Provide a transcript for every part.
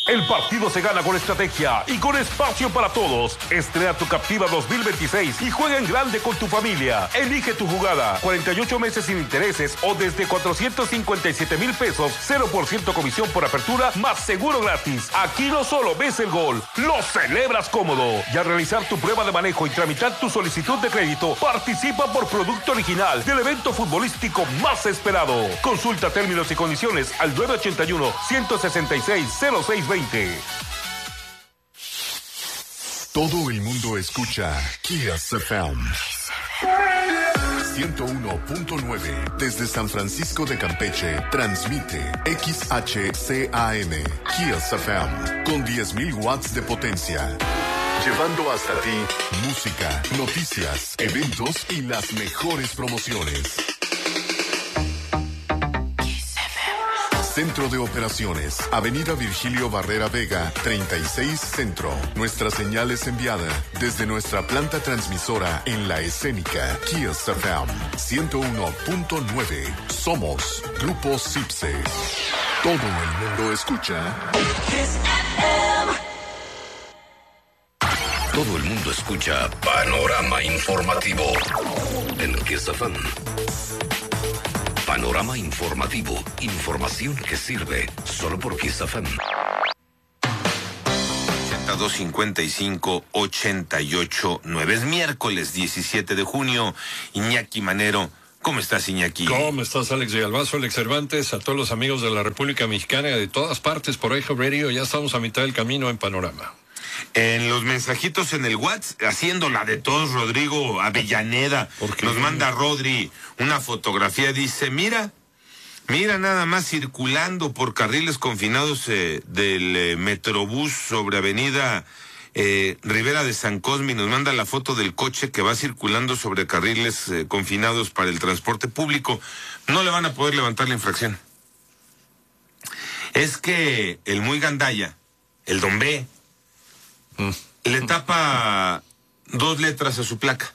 El partido se gana con estrategia y con espacio para todos. Estrena tu Captiva 2026 y juega en grande con tu familia. Elige tu jugada. 48 meses sin intereses o desde 457,000 pesos. 0% comisión por apertura más seguro gratis. Aquí no solo ves el gol, lo celebras cómodo. Y al realizar tu prueba de manejo y tramitar tu solicitud de crédito, participa por producto original del evento futbolístico más esperado. Consulta términos y condiciones al 981-166-0620. Todo el mundo escucha Kiss FM 101.9 desde San Francisco de Campeche. Transmite XHCAM Kiss FM con 10,000 watts de potencia. Llevando hasta ti música, noticias, eventos y las mejores promociones. Centro de Operaciones, Avenida Virgilio Barrera Vega, 36 Centro. Nuestra señal es enviada desde nuestra planta transmisora en La Escénica, Kiss FM 101.9. Somos Grupo Cipse. Todo el mundo escucha Kiss FM. Todo el mundo escucha Panorama Informativo en Kiss FM. Panorama Informativo. Información que sirve solo por Kiss FM. 8255-88-9. Es miércoles 17 de junio. Iñaki Manero. ¿Cómo estás, Iñaki? ¿Cómo estás, Alex Villalbazo, Alex Cervantes? A todos los amigos de la República Mexicana y de todas partes por Eje Radio. Ya estamos a mitad del camino en Panorama. En los mensajitos en el WhatsApp, haciendo la de todos, Rodrigo Avellaneda nos manda Rodri una fotografía, dice, mira nada más circulando por carriles confinados del Metrobús sobre Avenida Rivera de San Cosme, nos manda la foto del coche que va circulando sobre carriles confinados para el transporte público. No le van a poder levantar la infracción. Es que el muy gandalla, el Don B, le tapa 2 letras a su placa.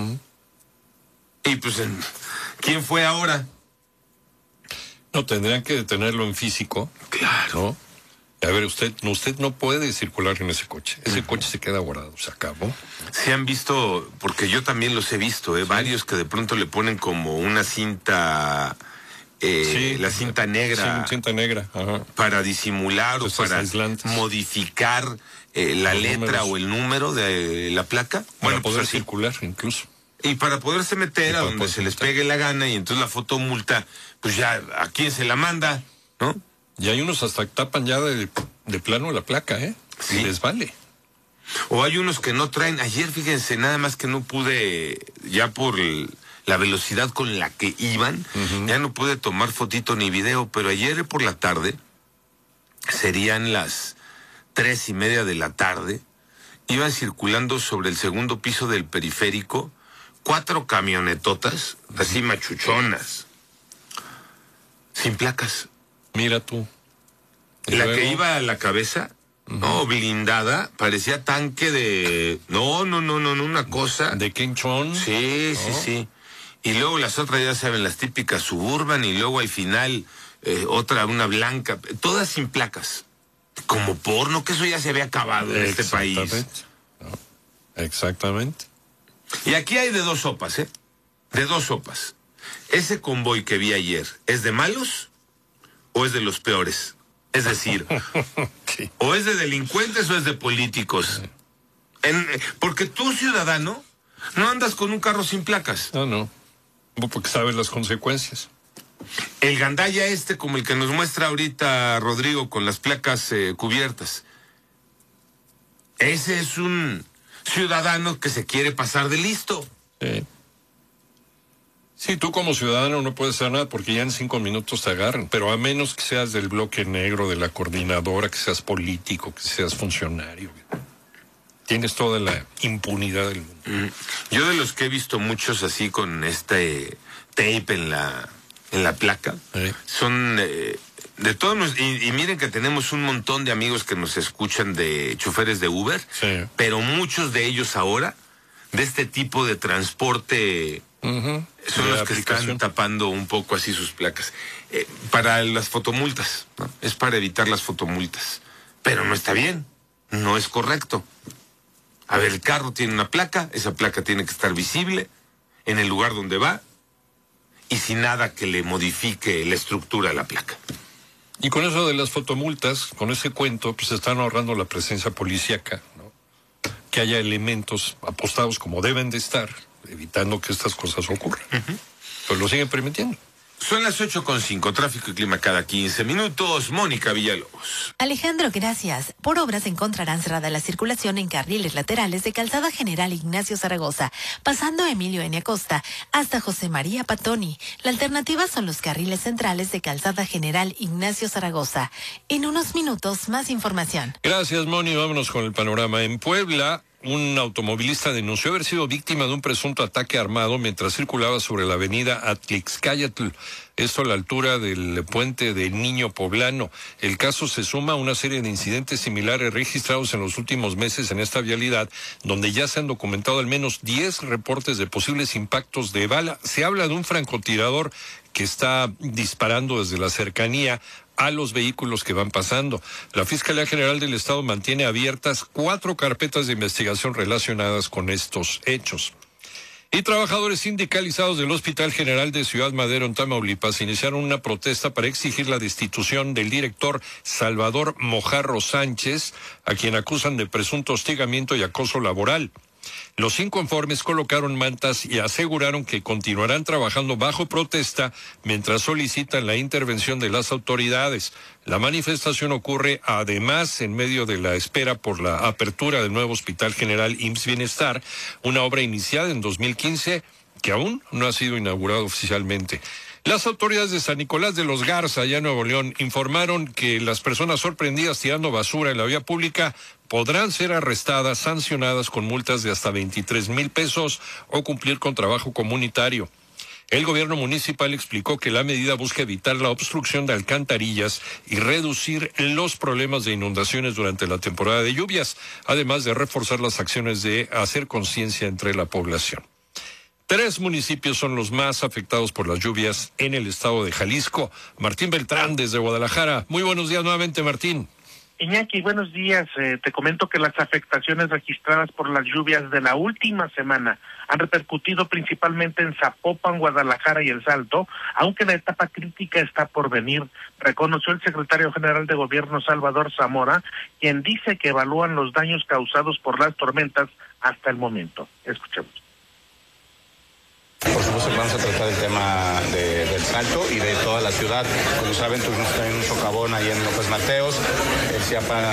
Y pues, ¿quién fue ahora? No, tendrían que detenerlo en físico. Claro. ¿No? A ver, usted no puede circular en ese coche. Ese coche se queda guardado, se acabó. Se han visto, porque yo también los he visto, ¿sí? Varios que de pronto le ponen como una cinta... sí, la cinta negra. Sí, cinta negra. Ajá. Para disimular o para modificar la letra números, o el número de la placa. Para poder circular incluso. Y para poderse meter a donde se les pegue la gana, y entonces la fotomulta, pues ya, ¿a quién se la manda? ¿No? Y hay unos hasta que tapan ya de plano la placa, Sí. Y les vale. O hay unos que no traen. Ayer, fíjense, nada más que no pude, ya por la velocidad con la que iban, ya no pude tomar fotito ni video, pero ayer por la tarde, serían las 3:30 de la tarde, iban circulando sobre el segundo piso del periférico 4 camionetotas, así machuchonas, sin placas. Mira tú. La que iba a la cabeza, no, blindada, parecía tanque de... No, una cosa... ¿De King Chong? Sí. Y luego las otras, ya saben, las típicas Suburban, y luego al final otra, una blanca, todas sin placas. Como porno, que eso ya se había acabado en este país. Exactamente. Y aquí hay de 2 sopas, De 2 sopas. ¿Ese convoy que vi ayer es de malos o es de los peores? Es decir, sí. O es de delincuentes o es de políticos. Porque tú, ciudadano, no andas con un carro sin placas. No. Porque sabes las consecuencias. El gandalla como el que nos muestra ahorita Rodrigo, con las placas cubiertas. Ese es un ciudadano que se quiere pasar de listo. Sí. Sí, tú como ciudadano no puedes hacer nada porque ya en 5 minutos te agarran, pero a menos que seas del bloque negro, de la coordinadora, que seas político, que seas funcionario. Tienes toda la impunidad del mundo. Yo de los que he visto muchos así con este tape en la placa, son de todos, y miren que tenemos un montón de amigos que nos escuchan de choferes de Uber, pero muchos de ellos ahora, de este tipo de transporte... son los que están tapando un poco así sus placas. Para las fotomultas, ¿no? Es para evitar las fotomultas. pero no está bien, no es correcto. A ver, el carro tiene una placa, esa placa tiene que estar visible en el lugar donde va y sin nada que le modifique la estructura de la placa. Y con eso de las fotomultas, con ese cuento, pues se están ahorrando la presencia policíaca, ¿no? Que haya elementos apostados como deben de estar, evitando que estas cosas ocurran. Pues lo siguen permitiendo. Son las 8:05, tráfico y clima cada 15 minutos. Mónica Villalobos. Alejandro, gracias. Por obras encontrarán cerrada la circulación en carriles laterales de Calzada General Ignacio Zaragoza, pasando Emilio N. Acosta hasta José María Patoni. La alternativa son los carriles centrales de Calzada General Ignacio Zaragoza. En unos minutos, más información. Gracias, Moni. Vámonos con el panorama. En Puebla, un automovilista denunció haber sido víctima de un presunto ataque armado mientras circulaba sobre la avenida Atlixcáyatl, esto a la altura del puente de Niño Poblano. El caso se suma a una serie de incidentes similares registrados en los últimos meses en esta vialidad, donde ya se han documentado al menos 10 reportes de posibles impactos de bala. Se habla de un francotirador que está disparando desde la cercanía a los vehículos que van pasando. La Fiscalía General del Estado mantiene abiertas 4 carpetas de investigación relacionadas con estos hechos. Y trabajadores sindicalizados del Hospital General de Ciudad Madero, en Tamaulipas, iniciaron una protesta para exigir la destitución del director Salvador Mojarro Sánchez, a quien acusan de presunto hostigamiento y acoso laboral. Los inconformes colocaron mantas y aseguraron que continuarán trabajando bajo protesta mientras solicitan la intervención de las autoridades. La manifestación ocurre además en medio de la espera por la apertura del nuevo Hospital General IMSS Bienestar, una obra iniciada en 2015 que aún no ha sido inaugurada oficialmente. Las autoridades de San Nicolás de los Garza, allá en Nuevo León, informaron que las personas sorprendidas tirando basura en la vía pública podrán ser arrestadas, sancionadas con multas de hasta 23,000 pesos o cumplir con trabajo comunitario. El gobierno municipal explicó que la medida busca evitar la obstrucción de alcantarillas y reducir los problemas de inundaciones durante la temporada de lluvias, además de reforzar las acciones de hacer conciencia entre la población. 3 municipios son los más afectados por las lluvias en el estado de Jalisco. Martín Beltrán, desde Guadalajara. Muy buenos días nuevamente, Martín. Iñaki, buenos días. Te comento que las afectaciones registradas por las lluvias de la última semana han repercutido principalmente en Zapopan, Guadalajara y El Salto, aunque la etapa crítica está por venir, reconoció el secretario general de Gobierno Salvador Zamora, quien dice que evalúan los daños causados por las tormentas hasta el momento. Escuchemos. Por supuesto que vamos a tratar el tema del Salto y de toda la ciudad. Como saben, tuvimos también un socavón ahí en López Mateos. El CIAPA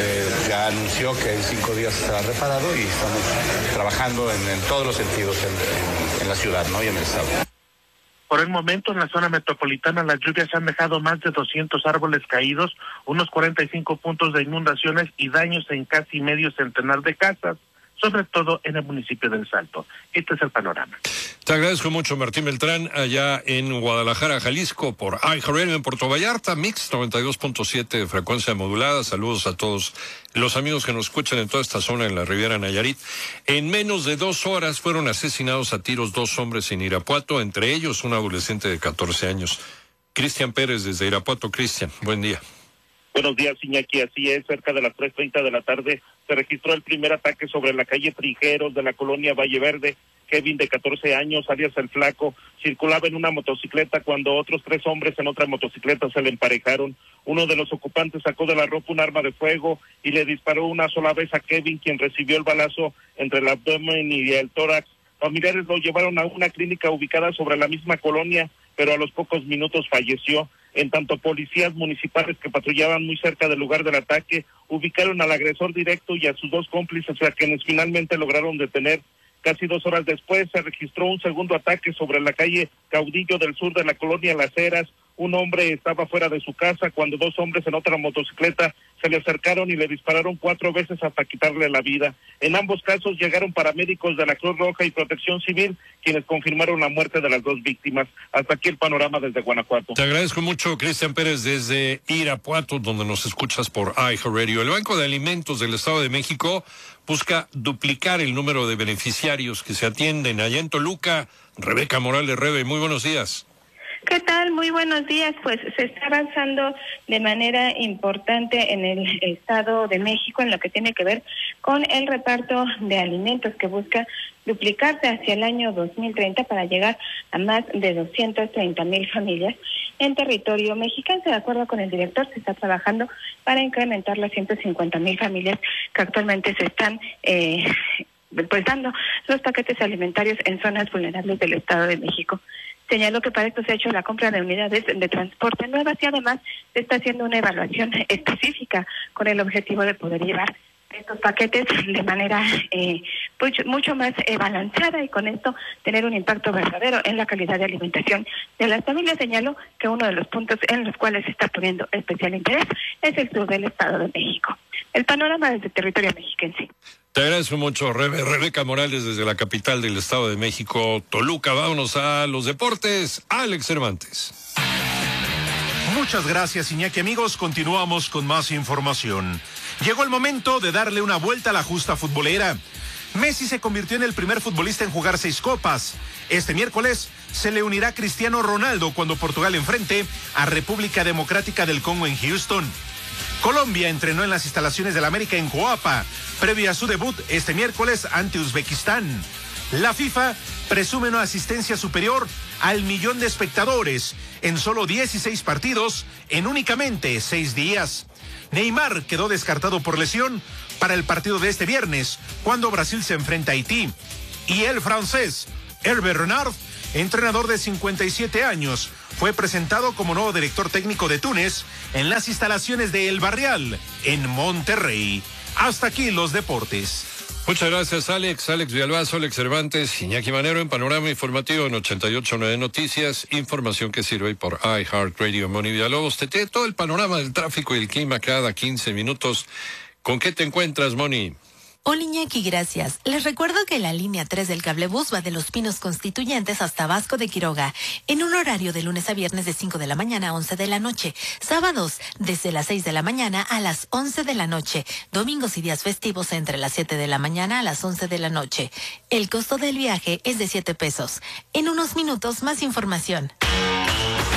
ya anunció que en 5 días estará reparado y estamos trabajando en todos los sentidos en la ciudad, ¿no? Y en el estado. Por el momento, en la zona metropolitana, las lluvias han dejado más de 200 árboles caídos, unos 45 puntos de inundaciones y daños en casi medio centenar de casas, sobre todo en el municipio del Salto. Este es el panorama. Te agradezco mucho, Martín Beltrán, allá en Guadalajara, Jalisco, por iHeartRadio en Puerto Vallarta, Mix 92.7 de frecuencia modulada. Saludos a todos los amigos que nos escuchan en toda esta zona en la Riviera Nayarit. En menos de 2 horas fueron asesinados a tiros 2 hombres en Irapuato, entre ellos un adolescente de 14 años. Cristian Pérez, desde Irapuato. Cristian, buen día. Buenos días, Iñaki. Así es, cerca de las 3:30 de la tarde se registró el primer ataque sobre la calle Frijeros de la colonia Valle Verde. Kevin, de 14 años, alias El Flaco, circulaba en una motocicleta cuando otros 3 hombres en otra motocicleta se le emparejaron. Uno de los ocupantes sacó de la ropa un arma de fuego y le disparó una sola vez a Kevin, quien recibió el balazo entre el abdomen y el tórax. Familiares lo llevaron a una clínica ubicada sobre la misma colonia, pero a los pocos minutos falleció. En tanto, policías municipales que patrullaban muy cerca del lugar del ataque ubicaron al agresor directo y a sus 2 cómplices, a quienes finalmente lograron detener. Casi 2 horas después se registró un segundo ataque sobre la calle Caudillo del sur de la colonia Las Heras. Un hombre estaba fuera de su casa cuando 2 hombres en otra motocicleta se le acercaron y le dispararon 4 veces hasta quitarle la vida. En ambos casos llegaron paramédicos de la Cruz Roja y Protección Civil, quienes confirmaron la muerte de las 2 víctimas. Hasta aquí el panorama desde Guanajuato. Te agradezco mucho, Cristian Pérez, desde Irapuato, donde nos escuchas por iHeartRadio. El Banco de Alimentos del Estado de México busca duplicar el número de beneficiarios que se atienden allá en Toluca. Rebeca Morales, Rebe, muy buenos días. ¿Qué tal? Muy buenos días. Pues se está avanzando de manera importante en el Estado de México en lo que tiene que ver con el reparto de alimentos que busca duplicarse hacia el año 2030 para llegar a más de 230,000 familias en territorio mexicano. De acuerdo con el director, se está trabajando para incrementar las 150,000 familias que actualmente se están pues dando los paquetes alimentarios en zonas vulnerables del Estado de México. Señaló que para esto se ha hecho la compra de unidades de transporte nuevas y además se está haciendo una evaluación específica con el objetivo de poder llevar estos paquetes de manera mucho más balanceada y con esto tener un impacto verdadero en la calidad de alimentación de las familias. Señaló que uno de los puntos en los cuales se está poniendo especial interés es el sur del Estado de México. El panorama desde el territorio mexiquense. Te agradezco mucho, Rebeca Morales, desde la capital del Estado de México, Toluca. Vámonos a los deportes. Alex Cervantes. Muchas gracias, Iñaki. Amigos, continuamos con más información. Llegó el momento de darle una vuelta a la justa futbolera. Messi se convirtió en el primer futbolista en jugar 6 copas. Este miércoles se le unirá Cristiano Ronaldo cuando Portugal enfrente a República Democrática del Congo en Houston. Colombia entrenó en las instalaciones del América en Coapa, previo a su debut este miércoles ante Uzbekistán. La FIFA presume una asistencia superior al 1,000,000 de espectadores en solo 16 partidos en únicamente 6 días. Neymar quedó descartado por lesión para el partido de este viernes, cuando Brasil se enfrenta a Haití. Y el francés Hervé Renard, entrenador de 57 años, fue presentado como nuevo director técnico de Túnez en las instalaciones de El Barrial, en Monterrey. Hasta aquí los deportes. Muchas gracias, Alex. Alex Villalbazo, Alex Cervantes, Iñaki Manero en Panorama Informativo en 88.9 Noticias. Información que sirve por iHeartRadio. Moni Villalobos te tiene todo el panorama del tráfico y el clima cada 15 minutos. ¿Con qué te encuentras, Moni? Hola, Iñaki, gracias. Les recuerdo que la línea 3 del cablebús va de Los Pinos Constituyentes hasta Vasco de Quiroga, en un horario de lunes a viernes de 5 de la mañana a 11 de la noche, sábados desde las 6 de la mañana a las 11 de la noche, domingos y días festivos entre las 7 de la mañana a las 11 de la noche. El costo del viaje es de 7 pesos. En unos minutos, más información.